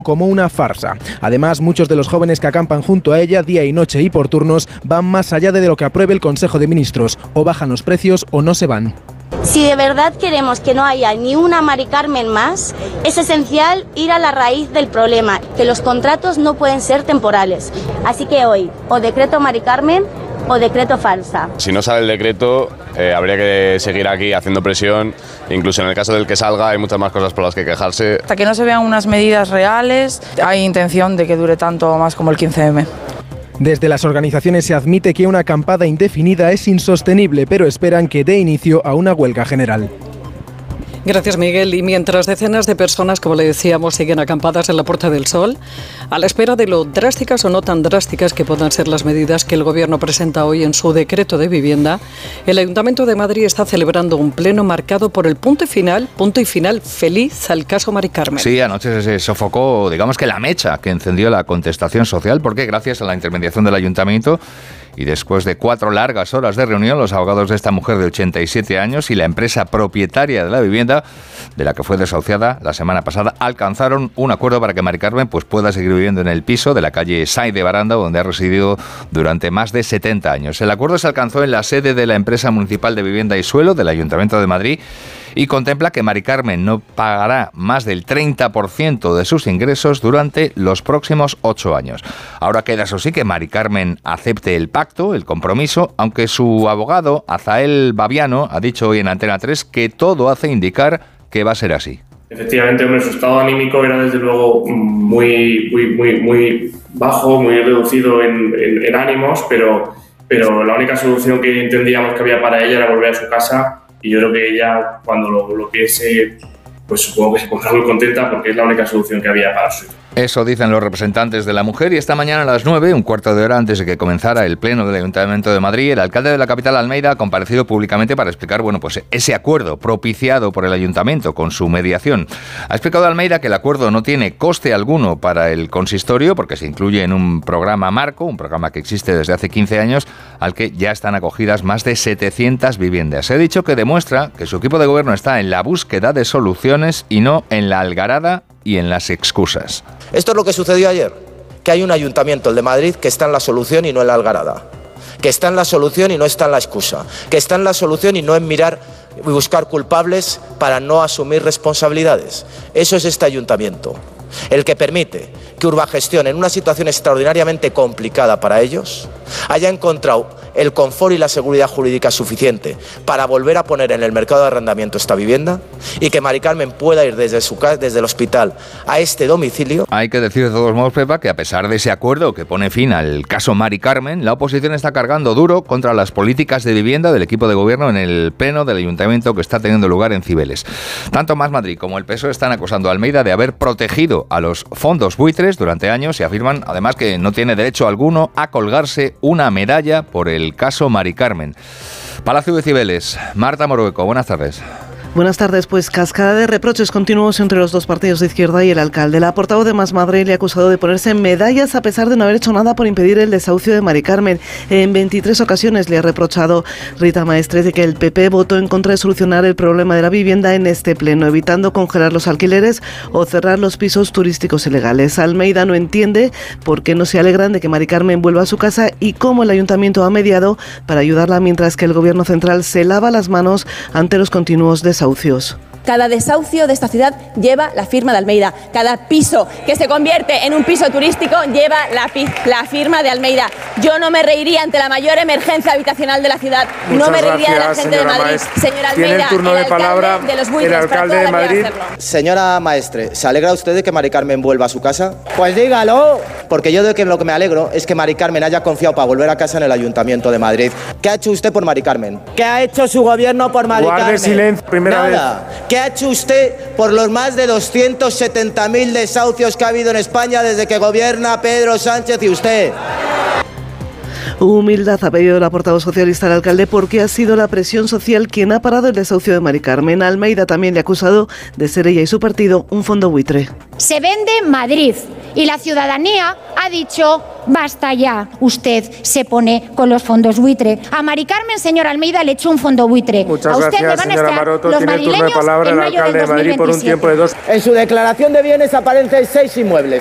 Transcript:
como una farsa. Además, muchos de los jóvenes que acampan junto a ella día y noche y por turnos van más allá de lo que apruebe el Consejo de Ministros. O bajan los precios o no se van. Si de verdad queremos que no haya ni una Mari Carmen más, es esencial ir a la raíz del problema, que los contratos no pueden ser temporales. Así que hoy, o decreto Mari Carmen o decreto falsa. Si no sale el decreto, habría que seguir aquí haciendo presión. Incluso en el caso del que salga hay muchas más cosas por las que quejarse. Hasta que no se vean unas medidas reales, hay intención de que dure tanto o más como el 15M. Desde las organizaciones se admite que una acampada indefinida es insostenible, pero esperan que dé inicio a una huelga general. Gracias, Miguel. Y mientras decenas de personas, como le decíamos, siguen acampadas en la Puerta del Sol, a la espera de lo drásticas o no tan drásticas que puedan ser las medidas que el Gobierno presenta hoy en su decreto de vivienda, el Ayuntamiento de Madrid está celebrando un pleno marcado por el punto y final feliz al caso Mari Carmen. Sí, anoche se sofocó, digamos que la mecha que encendió la contestación social, porque gracias a la intermediación del Ayuntamiento y después de 4 largas horas de reunión, los abogados de esta mujer de 87 años y la empresa propietaria de la vivienda, de la que fue desahuciada la semana pasada, alcanzaron un acuerdo para que Mari Carmen pueda seguir viviendo en el piso de la calle Sáenz de Baranda, donde ha residido durante más de 70 años. El acuerdo se alcanzó en la sede de la empresa municipal de vivienda y suelo del Ayuntamiento de Madrid y contempla que Mari Carmen no pagará más del 30% de sus ingresos durante los próximos 8 años. Ahora queda, eso sí, que Mari Carmen acepte el pacto, el compromiso, aunque su abogado, Azael Baviano, ha dicho hoy en Antena 3 que todo hace indicar que va a ser así. Efectivamente, hombre, su estado anímico era desde luego muy bajo, muy reducido en ánimos, pero la única solución que entendíamos que había para ella era volver a su casa. Y yo creo que ella, cuando lo piense, pues supongo que se pondrá muy contenta porque es la única solución que había para su hija. Eso dicen los representantes de la mujer, y esta mañana a las 9, un cuarto de hora antes de que comenzara el pleno del Ayuntamiento de Madrid, el alcalde de la capital, Almeida, ha comparecido públicamente para explicar, ese acuerdo propiciado por el Ayuntamiento con su mediación. Ha explicado Almeida que el acuerdo no tiene coste alguno para el consistorio porque se incluye en un programa marco, un programa que existe desde hace 15 años, al que ya están acogidas más de 700 viviendas. Se ha dicho que demuestra que su equipo de gobierno está en la búsqueda de soluciones y no en la algarada y en las excusas. Esto es lo que sucedió ayer, que hay un ayuntamiento, el de Madrid, que está en la solución y no en la algarada, que está en la solución y no está en la excusa, que está en la solución y no en mirar y buscar culpables para no asumir responsabilidades. Eso es este ayuntamiento, el que permite que Urbagestión, en una situación extraordinariamente complicada para ellos, haya encontrado el confort y la seguridad jurídica suficiente para volver a poner en el mercado de arrendamiento esta vivienda y que Mari Carmen pueda ir desde su casa, desde el hospital a este domicilio. Hay que decir de todos modos, Pepa, que a pesar de ese acuerdo que pone fin al caso Mari Carmen, la oposición está cargando duro contra las políticas de vivienda del equipo de gobierno en el pleno del Ayuntamiento que está teniendo lugar en Cibeles. Tanto Más Madrid como el PSOE están acusando a Almeida de haber protegido a los fondos buitres durante años y afirman además que no tiene derecho alguno a colgarse una medalla por el caso Mari Carmen. Palacio de Cibeles, Marta Morueco, buenas tardes. Buenas tardes. Pues cascada de reproches continuos entre los dos partidos de izquierda y el alcalde. La portavoz de Más Madrid le ha acusado de ponerse medallas a pesar de no haber hecho nada por impedir el desahucio de Mari Carmen. En 23 ocasiones le ha reprochado Rita Maestre de que el PP votó en contra de solucionar el problema de la vivienda en este pleno, evitando congelar los alquileres o cerrar los pisos turísticos ilegales. Almeida no entiende por qué no se alegran de que Mari Carmen vuelva a su casa y cómo el ayuntamiento ha mediado para ayudarla mientras que el gobierno central se lava las manos ante los continuos desahucios. Cada desahucio de esta ciudad lleva la firma de Almeida. Cada piso que se convierte en un piso turístico lleva la firma de Almeida. Yo no me reiría ante la mayor emergencia habitacional de la ciudad. No me reiría de la gente de Madrid. Señora Almeida, tiene el turno de palabra de los buitres, el alcalde de Madrid. Señora Maestre, ¿se alegra usted de que Mari Carmen vuelva a su casa? Pues dígalo. Porque yo de que lo que me alegro es que Mari Carmen haya confiado para volver a casa en el Ayuntamiento de Madrid. ¿Qué ha hecho usted por Mari Carmen? ¿Qué ha hecho su gobierno por Mari Carmen? Guarde silencio, primera Nada. vez. ¿Qué ha hecho usted por los más de 270.000 desahucios que ha habido en España desde que gobierna Pedro Sánchez y usted? Humildad ha pedido la portavoz socialista al alcalde porque ha sido la presión social quien ha parado el desahucio de Mari Carmen. Almeida también le ha acusado de ser ella y su partido un fondo buitre. Se vende Madrid y la ciudadanía ha dicho basta ya. Usted se pone con los fondos buitre. A Mari Carmen, señor Almeida, le echó un fondo buitre. Muchas a usted gracias, le van a señora estar Maroto. los Tiene turno de madrileños palabra en el mayo del alcalde de Madrid por un 2027. tiempo de 2. En su declaración de bienes aparecen 6 inmuebles.